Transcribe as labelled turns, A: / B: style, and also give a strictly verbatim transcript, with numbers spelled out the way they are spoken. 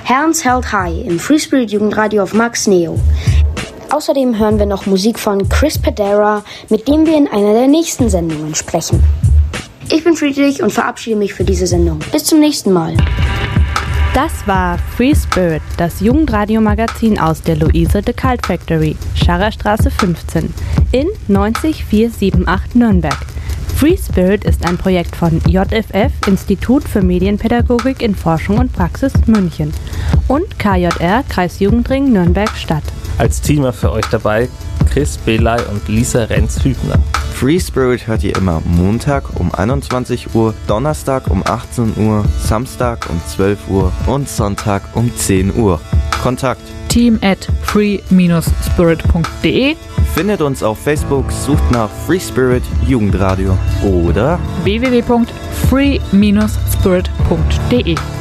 A: Hands Held High im Free Spirit Jugendradio auf Max Neo. Außerdem hören wir noch Musik von Chris Pedera, mit dem wir in einer der nächsten Sendungen sprechen. Ich bin Friedrich und verabschiede mich für diese Sendung. Bis zum nächsten Mal.
B: Das war Free Spirit, das Jugendradio-Magazin aus der Luise de Cult Factory, Scharrerstraße fünfzehn, in neunzig vier sieben acht Nürnberg. Free Spirit ist ein Projekt von J F F, Institut für Medienpädagogik in Forschung und Praxis München, und K J R, Kreisjugendring Nürnberg-Stadt.
C: Als Teamer für euch dabei Chris Belay und Lisa Renz-Hübner.
D: Free Spirit hört ihr immer Montag um einundzwanzig Uhr, Donnerstag um achtzehn Uhr, Samstag um zwölf Uhr und Sonntag um zehn Uhr. Kontakt:
E: team at free spirit punkt de.
D: Findet uns auf Facebook, sucht nach Free Spirit Jugendradio oder
E: w w w punkt free spirit punkt de.